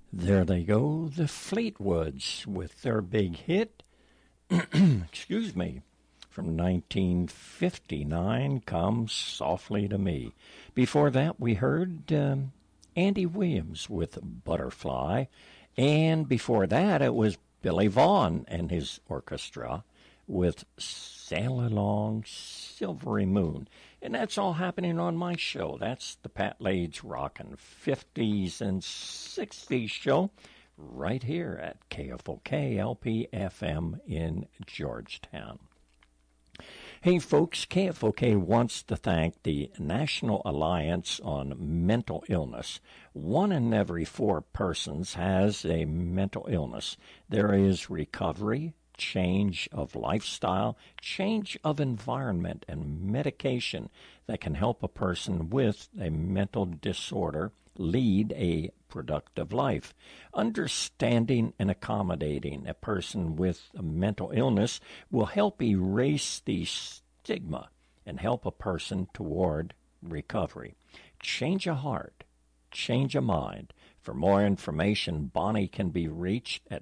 There they go, the Fleetwoods, with their big hit, excuse me, from 1959, Come Softly to Me. Before that, we heard Andy Williams with Butterfly, and before that, it was Billy Vaughn and his orchestra with Sail Along Silvery Moon. And that's all happening on my show. That's the Pat Lades Rockin' 50s and 60s show right here at KFOK LP FM in Georgetown. Hey folks, KFOK wants to thank the National Alliance on Mental Illness. 1 in every 4 persons has a mental illness. There is recovery, change of lifestyle, change of environment, and medication that can help a person with a mental disorder lead a productive life. Understanding and accommodating a person with a mental illness will help erase the stigma and help a person toward recovery. Change a heart, change a mind. For more information, Bonnie can be reached at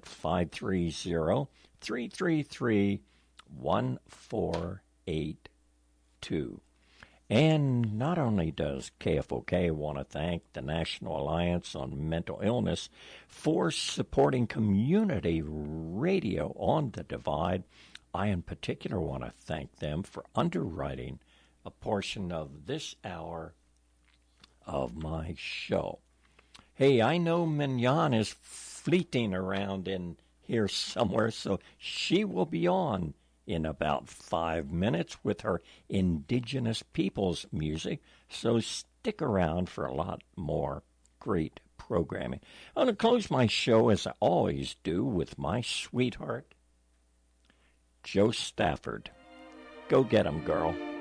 530-333-1482. And not only does KFOK want to thank the National Alliance on Mental Illness for supporting community radio on the Divide, I in particular want to thank them for underwriting a portion of this hour of my show. Hey, I know Mignon is fleeting around in here somewhere, so she will be on in about 5 minutes with her indigenous peoples music, so stick around for a lot more great programming. I'm going to close my show, as I always do, with my sweetheart, Jo Stafford. Go get 'em, girl.